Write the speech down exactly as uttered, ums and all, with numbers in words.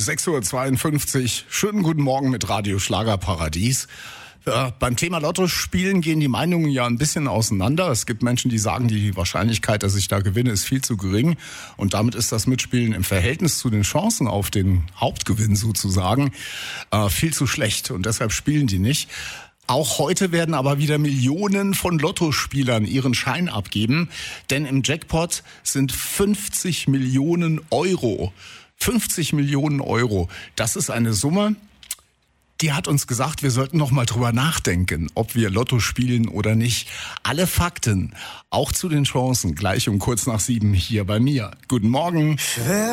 sechs Uhr zweiundfünfzig. Schönen guten Morgen mit Radio Schlagerparadies. Äh, beim Thema Lotto spielen gehen die Meinungen ja ein bisschen auseinander. Es gibt Menschen, die sagen, die Wahrscheinlichkeit, dass ich da gewinne, ist viel zu gering. Und damit ist das Mitspielen im Verhältnis zu den Chancen auf den Hauptgewinn sozusagen äh, viel zu schlecht. Und deshalb spielen die nicht. Auch heute werden aber wieder Millionen von Lottospielern ihren Schein abgeben. Denn im Jackpot sind fünfzig Millionen Euro. fünfzig Millionen Euro. Das ist eine Summe, die hat uns gesagt, wir sollten noch mal drüber nachdenken, ob wir Lotto spielen oder nicht. Alle Fakten, auch zu den Chancen, gleich um kurz nach sieben hier bei mir. Guten Morgen.